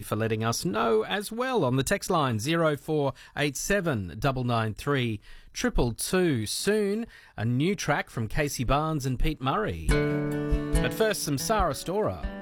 for letting us know as well on the text line 0487 993 222. Soon, a new track from Casey Barnes and Pete Murray. But first, some Sarah Storer.